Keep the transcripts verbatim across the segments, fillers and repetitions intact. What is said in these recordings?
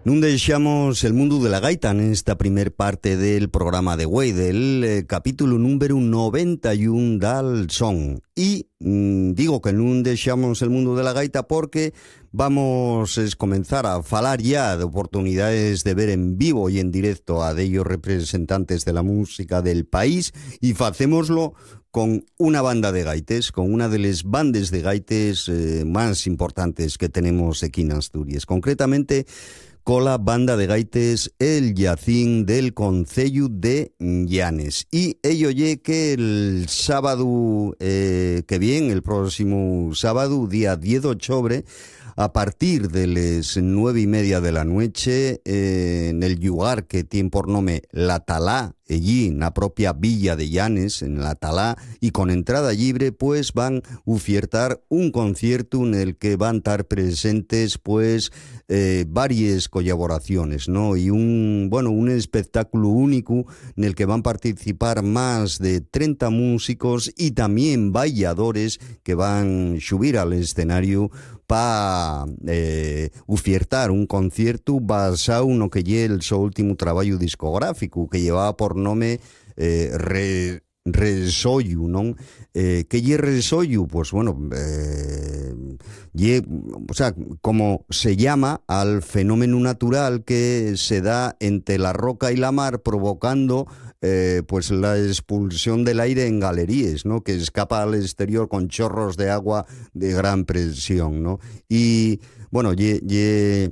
Non deixamos el mundo de la gaita nesta primer parte del programa de Güey, del eh, capítulo número noventa y uno dal son. Y mm, digo que non deixamos el mundo de la gaita porque vamos a comenzar a falar ya de oportunidades de ver en vivo y en directo a dellos representantes de la música del país, y facémoslo con una banda de gaites, con una de las bandas de gaites eh, más importantes que tenemos aquí en Asturias. Concretamente, con la banda de gaites El Yacín del concello de Llanes. Y ello ye que el sábado eh, que viene, el próximo sábado, día diez de octubre, a partir de las nueve y media de la noche, eh, en el lugar que tiene por nombre La Talá, allí en la propia villa de Llanes, en La Talá, y con entrada libre, pues van a ofertar un concierto en el que van a estar presentes, pues, eh, varias colaboraciones, ¿no? Y un, bueno, un espectáculo único en el que van a participar más de treinta músicos y también bailadores que van a subir al escenario para eh, ofertar un concierto basado en lo que lle el su último trabajo discográfico, que llevaba por nombre eh, Re, Resoyu, ¿no? Eh, ¿Qué lle Resoyu? Pues bueno, eh, lle, o sea, como se llama al fenómeno natural que se da entre la roca y la mar, provocando Eh, pues la expulsión del aire en galerías, ¿no? Que escapa al exterior con chorros de agua de gran presión, ¿no? Y bueno, y, y,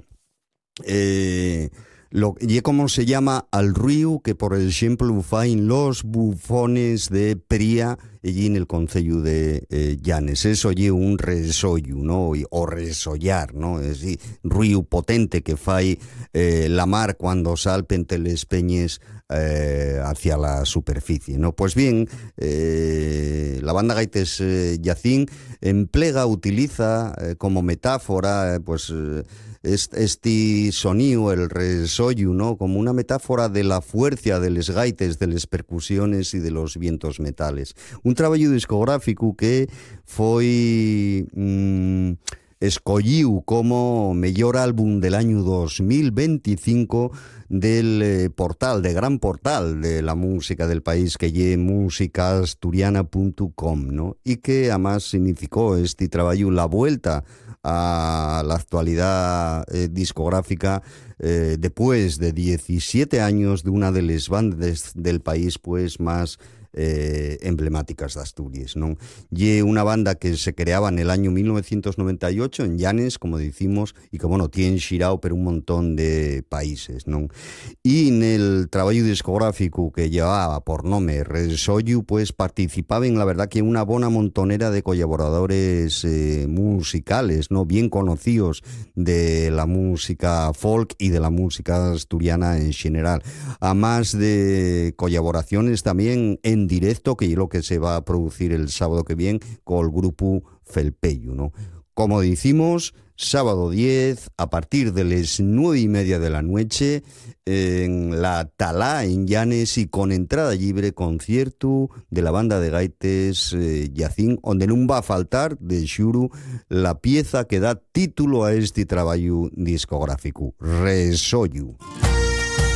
eh, lo, y como se llama al río que, por ejemplo, fain los bufones de Pría allí en el concello de eh, Llanes. Eso oye un resollo, ¿no? O resollar, ¿no? Es decir, río potente que fai eh, la mar cuando salpen les peñes eh, hacia la superficie, ¿no? Pues bien, eh, la banda gaites eh, Yacín emplega, utiliza eh, como metáfora, eh, pues eh, este sonido, el resollo, ¿no? Como una metáfora de la fuerza de los gaites, de las percusiones y de los vientos metales. Un traballo discográfico que foi mm, escolliu como mellor álbum del año dos mil veinticinco del eh, portal, de gran portal de la música del país, que lle música asturiana punto com, ¿no? Y que además significó este traballo la vuelta a la actualidad eh, discográfica eh, después de diecisiete años de una de las bandas del país pues más Eh, emblemáticas de Asturias, ¿no? Y una banda que se creaba en el año mil novecientos noventa y ocho en Llanes, como decimos, y que, bueno, tiene xirao por un montón de países, ¿no? Y en el trabajo discográfico que llevaba por nombre Resollu, pues participaba en la verdad que una buena montonera de colaboradores eh, musicales, ¿no? Bien conocidos de la música folk y de la música asturiana en general, a más de colaboraciones también en directo, que es lo que se va a producir el sábado que viene con el grupo Felpeyu, ¿no? Como decimos, sábado diez, a partir de las nueve y media de la noche, en La Talá, en Llanes, y con entrada libre, concierto de la banda de gaites eh, Yacín, donde no va a faltar, de xuru, la pieza que da título a este trabajo discográfico, Resollu.